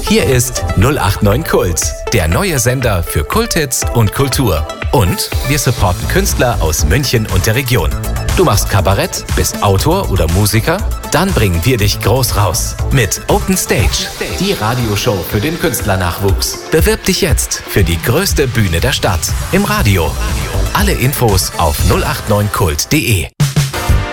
Hier ist 089 Kult, der neue Sender für Kulthits und Kultur. Und wir supporten Künstler aus München und der Region. Du machst Kabarett, bist Autor oder Musiker? Dann bringen wir dich groß raus mit Open Stage, die Radioshow für den Künstlernachwuchs. Bewirb dich jetzt für die größte Bühne der Stadt im Radio. Alle Infos auf 089kult.de.